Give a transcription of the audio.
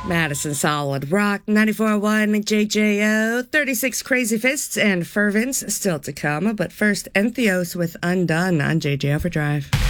Madison Solid Rock 94.1 JJO, 36 Crazy Fists and Fervence still to come. But first, Entheos with Undone on JJ Overdrive.